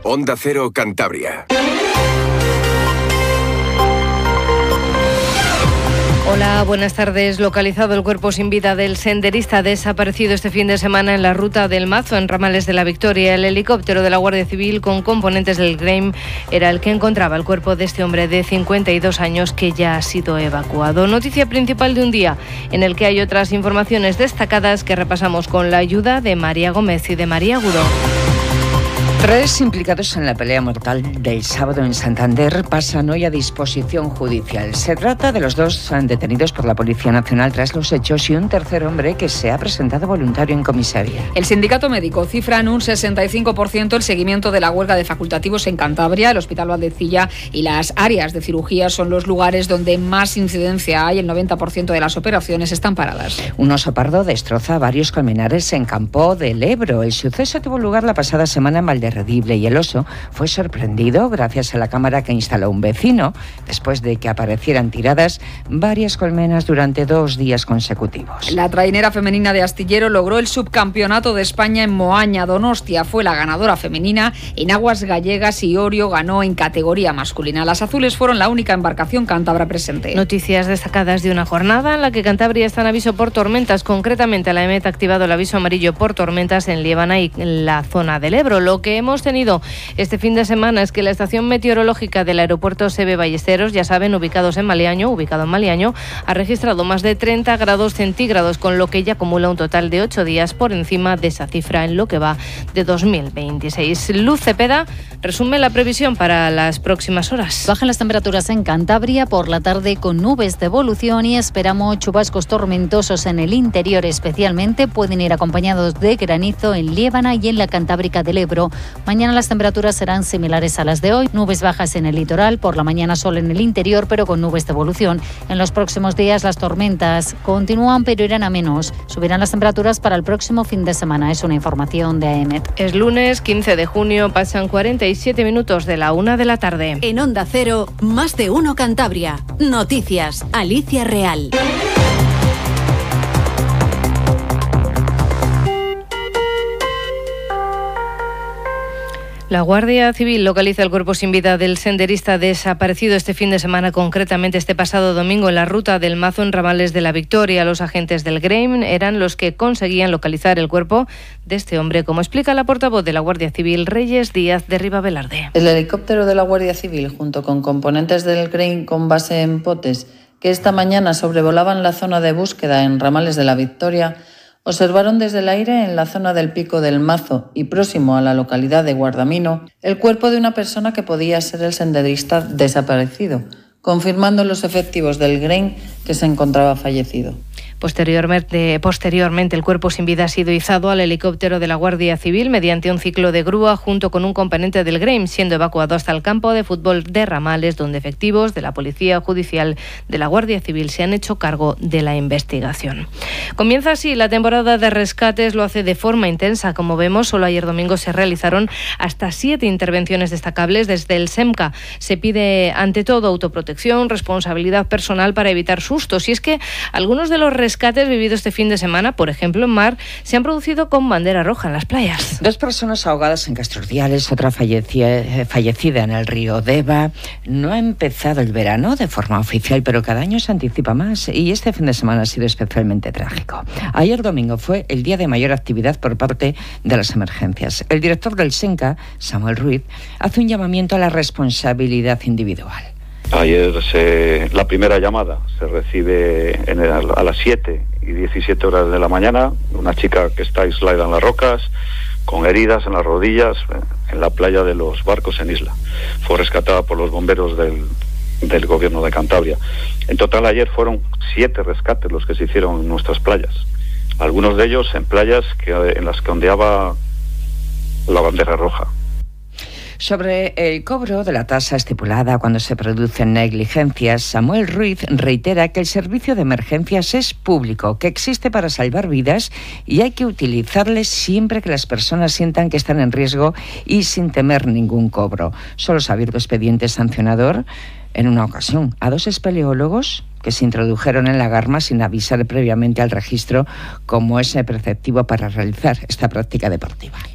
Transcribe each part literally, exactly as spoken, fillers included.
Onda Cero Cantabria. Hola, buenas tardes. Localizado el cuerpo sin vida del senderista desaparecido este fin de semana en la ruta del Mazo, en Ramales de la Victoria. El helicóptero de la Guardia Civil con componentes del Grain era el que encontraba el cuerpo de este hombre de cincuenta y dos años que ya ha sido evacuado. Noticia principal de un día en el que hay otras informaciones destacadas que repasamos con la ayuda de María Gómez y de María Guró. Tres implicados en la pelea mortal del sábado en Santander pasan hoy a disposición judicial. Se trata de los dos detenidos por la Policía Nacional tras los hechos y un tercer hombre que se ha presentado voluntario en comisaría. El sindicato médico cifra en un sesenta y cinco por ciento el seguimiento de la huelga de facultativos en Cantabria. El Hospital Valdecilla y las áreas de cirugía son los lugares donde más incidencia hay. El noventa por ciento de las operaciones están paradas. Un oso pardo destroza varios colmenares en Campo del Ebro. El suceso tuvo lugar la pasada semana en Valderredible y el oso fue sorprendido gracias a la cámara que instaló un vecino después de que aparecieran tiradas varias colmenas durante dos días consecutivos. La trainera femenina de Astillero logró el subcampeonato de España en Moaña. Donostia fue la ganadora femenina. En aguas gallegas y Orio ganó en categoría masculina. Las azules fueron la única embarcación cántabra presente. Noticias destacadas de una jornada en la que Cantabria está en aviso por tormentas. Concretamente, la EMET ha activado el aviso amarillo por tormentas en Liébana y en la zona del Ebro. Lo que hemos tenido este fin de semana es que la estación meteorológica del aeropuerto Seve Ballesteros, ya saben, ubicados en Maliaño, ubicado en Maliaño, ha registrado más de treinta grados centígrados, con lo que ya acumula un total de ocho días por encima de esa cifra en lo que va de dos mil veintiséis. Luz Cepeda resume la previsión para las próximas horas. Bajan las temperaturas en Cantabria por la tarde con nubes de evolución y esperamos chubascos tormentosos en el interior especialmente. Pueden ir acompañados de granizo en Liébana y en la Cantábrica del Ebro. Mañana las temperaturas serán similares a las de hoy. Nubes bajas en el litoral, por la mañana sol en el interior, pero con nubes de evolución. En los próximos días las tormentas continúan, pero irán a menos. Subirán las temperaturas para el próximo fin de semana. Es una información de AEMET. Es lunes quince de junio, pasan cuarenta y siete minutos de la una de la tarde. En Onda Cero, más de uno Cantabria. Noticias, Alicia Real. La Guardia Civil localiza el cuerpo sin vida del senderista desaparecido este fin de semana, concretamente este pasado domingo en la ruta del Mazo en Ramales de la Victoria. Los agentes del Grain eran los que conseguían localizar el cuerpo de este hombre, como explica la portavoz de la Guardia Civil, Reyes Díaz de Ribavelarde. El helicóptero de la Guardia Civil, junto con componentes del Grain con base en Potes, que esta mañana sobrevolaban la zona de búsqueda en Ramales de la Victoria, observaron desde el aire, en la zona del Pico del Mazo y próximo a la localidad de Guardamino, el cuerpo de una persona que podía ser el senderista desaparecido, confirmando los efectivos del Grain que se encontraba fallecido. Posteriormente, posteriormente, el cuerpo sin vida ha sido izado al helicóptero de la Guardia Civil mediante un ciclo de grúa junto con un componente del Grain, siendo evacuado hasta el campo de fútbol de Ramales, donde efectivos de la Policía Judicial de la Guardia Civil se han hecho cargo de la investigación. Comienza así la temporada de rescates, lo hace de forma intensa. Como vemos, solo ayer domingo se realizaron hasta siete intervenciones destacables desde el SEMCA. Se pide ante todo autoprotección, responsabilidad personal para evitar sustos. Y es que algunos de los rescates vividos este fin de semana, por ejemplo en mar, se han producido con bandera roja en las playas. Dos personas ahogadas en Castrurdiales, otra fallecida, fallecida en el río Deva. No ha empezado el verano de forma oficial, pero cada año se anticipa más y este fin de semana ha sido especialmente trágico. Ayer domingo fue el día de mayor actividad por parte de las emergencias. El director del SEMCA, Samuel Ruiz, hace un llamamiento a la responsabilidad individual. Ayer se, la primera llamada se recibe en el, a las siete y diecisiete horas de la mañana, una chica que está aislada en las rocas, con heridas en las rodillas, en la playa de los Barcos en Isla. Fue rescatada por los bomberos del, del gobierno de Cantabria. En total ayer fueron siete rescates los que se hicieron en nuestras playas. Algunos de ellos en playas que, en las que ondeaba la bandera roja. Sobre el cobro de la tasa estipulada cuando se producen negligencias, Samuel Ruiz reitera que el servicio de emergencias es público, que existe para salvar vidas y hay que utilizarle siempre que las personas sientan que están en riesgo y sin temer ningún cobro. Solo se ha abierto expediente sancionador en una ocasión a dos espeleólogos que se introdujeron en la Garma sin avisar previamente al registro, como es preceptivo para realizar esta práctica deportiva.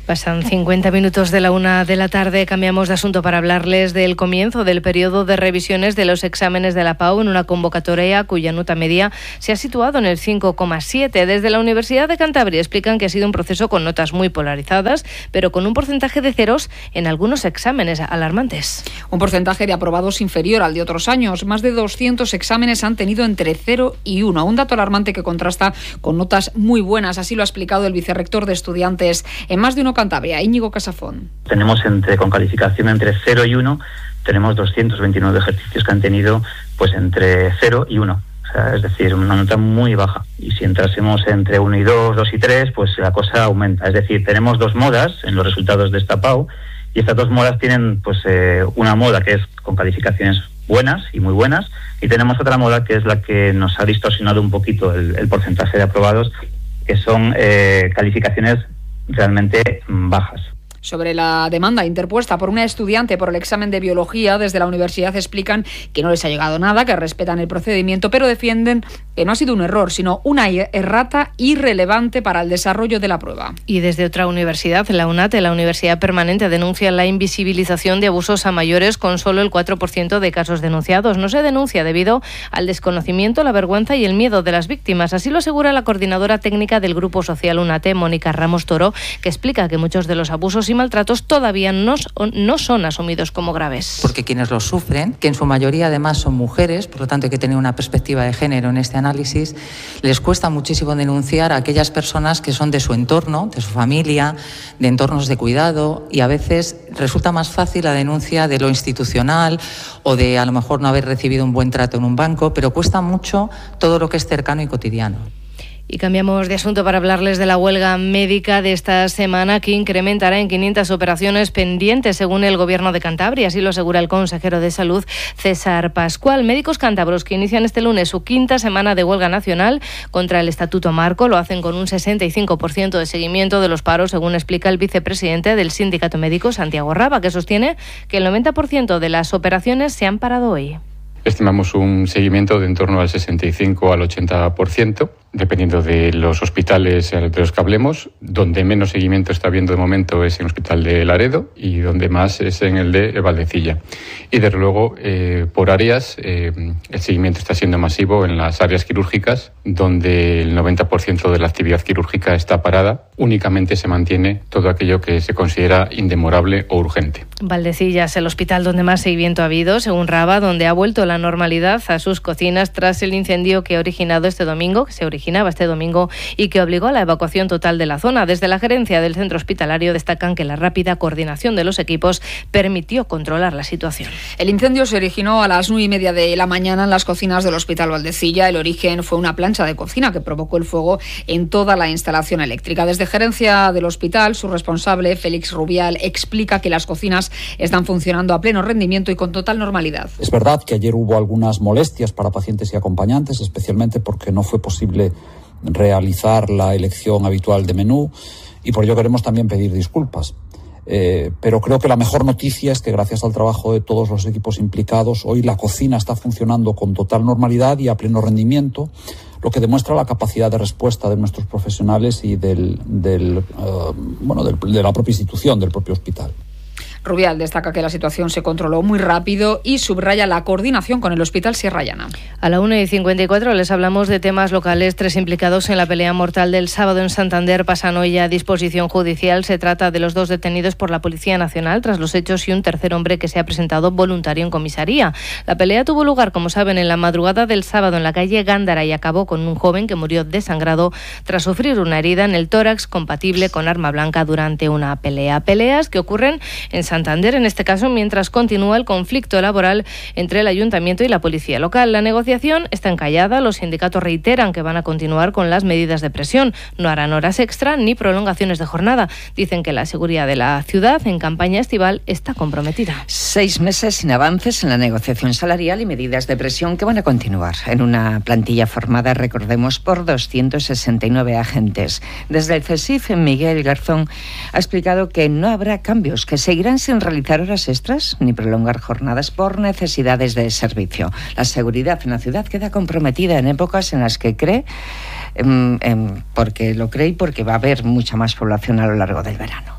Pasan cincuenta minutos de la una de la tarde. Cambiamos de asunto para hablarles del comienzo del periodo de revisiones de los exámenes de la P A U en una convocatoria cuya nota media se ha situado en el cinco coma siete. Desde la Universidad de Cantabria explican que ha sido un proceso con notas muy polarizadas, pero con un porcentaje de ceros en algunos exámenes alarmantes. Un porcentaje de aprobados inferior al de otros años. Más de doscientos exámenes han tenido entre cero y uno. Un dato alarmante que contrasta con notas muy buenas. Así lo ha explicado el vicerrector de estudiantes en Más de Uno Cantabria, Íñigo Casafón. Tenemos entre con calificación entre cero y uno, tenemos doscientos veintinueve ejercicios que han tenido pues entre cero y uno. O sea, es decir, una nota muy baja. Y si entrásemos entre uno y dos, dos y tres, pues la cosa aumenta. Es decir, tenemos dos modas en los resultados de esta P A U y estas dos modas tienen pues eh, una moda que es con calificaciones buenas y muy buenas, y tenemos otra moda que es la que nos ha distorsionado un poquito el, el porcentaje de aprobados, que son eh, calificaciones realmente bajas. Sobre la demanda interpuesta por una estudiante por el examen de biología, desde la universidad explican que no les ha llegado nada, que respetan el procedimiento, pero defienden que no ha sido un error, sino una errata irrelevante para el desarrollo de la prueba. Y desde otra universidad, la UNAT, la Universidad Permanente, denuncia la invisibilización de abusos a mayores con solo el cuatro por ciento de casos denunciados. No se denuncia debido al desconocimiento, la vergüenza y el miedo de las víctimas. Así lo asegura la coordinadora técnica del Grupo Social UNATE, Mónica Ramos Toro, que explica que muchos de los abusos y maltratos todavía no, no son asumidos como graves. Porque quienes los sufren, que en su mayoría además son mujeres, por lo tanto hay que tener una perspectiva de género en este análisis, les cuesta muchísimo denunciar a aquellas personas que son de su entorno, de su familia, de entornos de cuidado, y a veces resulta más fácil la denuncia de lo institucional o de a lo mejor no haber recibido un buen trato en un banco, pero cuesta mucho todo lo que es cercano y cotidiano. Y cambiamos de asunto para hablarles de la huelga médica de esta semana, que incrementará en quinientas operaciones pendientes, según el Gobierno de Cantabria. Así lo asegura el consejero de Salud, César Pascual. Médicos cántabros que inician este lunes su quinta semana de huelga nacional contra el Estatuto Marco lo hacen con un sesenta y cinco por ciento de seguimiento de los paros, según explica el vicepresidente del Sindicato Médico, Santiago Raba, que sostiene que el noventa por ciento de las operaciones se han parado hoy. Estimamos un seguimiento de en torno al sesenta y cinco al ochenta por ciento, dependiendo de los hospitales de los que hablemos. Donde menos seguimiento está habiendo de momento es en el Hospital de Laredo y donde más es en el de Valdecilla. Y desde luego, eh, por áreas, eh, el seguimiento está siendo masivo en las áreas quirúrgicas, donde el noventa por ciento de la actividad quirúrgica está parada. Únicamente se mantiene todo aquello que se considera indemorable o urgente. Valdecilla es el hospital donde más seguimiento ha habido, según Raba, donde ha vuelto la normalidad a sus cocinas tras el incendio que ha originado este domingo, que se originaba este domingo y que obligó a la evacuación total de la zona. Desde la gerencia del centro hospitalario destacan que la rápida coordinación de los equipos permitió controlar la situación. El incendio se originó a las nueve y media de la mañana en las cocinas del Hospital Valdecilla. El origen fue una plancha de cocina que provocó el fuego en toda la instalación eléctrica. Desde gerencia del hospital, su responsable, Félix Rubial, explica que las cocinas están funcionando a pleno rendimiento y con total normalidad. Es verdad que ayer hubo algunas molestias para pacientes y acompañantes, especialmente porque no fue posible realizar la elección habitual de menú, y por ello queremos también pedir disculpas. Eh, pero creo que la mejor noticia es que gracias al trabajo de todos los equipos implicados, hoy la cocina está funcionando con total normalidad y a pleno rendimiento, lo que demuestra la capacidad de respuesta de nuestros profesionales y del, del, uh, bueno, del, de la propia institución, del propio hospital. Rubial destaca que la situación se controló muy rápido y subraya la coordinación con el Hospital Sierra Llana. A la una y cincuenta y cuatro les hablamos de temas locales. Tres implicados en la pelea mortal del sábado en Santander pasan hoy a disposición judicial. Se trata de los dos detenidos por la Policía Nacional tras los hechos y un tercer hombre que se ha presentado voluntario en comisaría. La pelea tuvo lugar, como saben, en la madrugada del sábado en la calle Gándara y acabó con un joven que murió desangrado tras sufrir una herida en el tórax compatible con arma blanca durante una pelea. Peleas que ocurren en Santander. Santander, en este caso, mientras continúa el conflicto laboral entre el Ayuntamiento y la Policía Local. La negociación está encallada. Los sindicatos reiteran que van a continuar con las medidas de presión. No harán horas extra ni prolongaciones de jornada. Dicen que la seguridad de la ciudad en campaña estival está comprometida. Seis meses sin avances en la negociación salarial y medidas de presión que van a continuar en una plantilla formada, recordemos, por doscientos sesenta y nueve agentes. Desde el CESIF, Miguel Garzón ha explicado que no habrá cambios, que seguirán sin realizar horas extras ni prolongar jornadas por necesidades de servicio. La seguridad en la ciudad queda comprometida en épocas en las que cree, eh, eh, porque lo cree y porque va a haber mucha más población a lo largo del verano.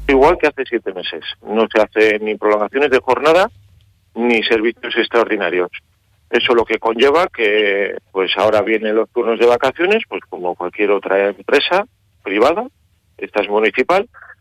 igual que hace siete meses. No se hacen ni prolongaciones de jornada ni servicios extraordinarios. Eso lo que conlleva que, pues ahora vienen los turnos de vacaciones, pues como cualquier otra empresa privada, esta es municipal,